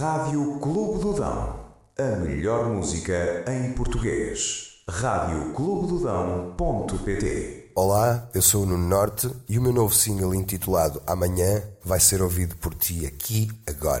Rádio Clube do Dão. A melhor música em português. radioclubedodão.pt. Olá, eu sou o Nuno Norte e o meu novo single intitulado Amanhã vai ser ouvido por ti aqui, agora.